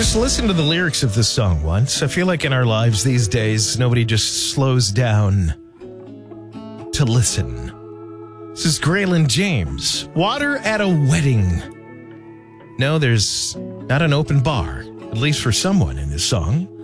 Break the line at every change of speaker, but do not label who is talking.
Just listen to the lyrics of this song once. I feel like in our lives these days, nobody just slows down to listen. This is Graylin James. Water at a wedding. No, there's not an open bar, at least for someone in this song.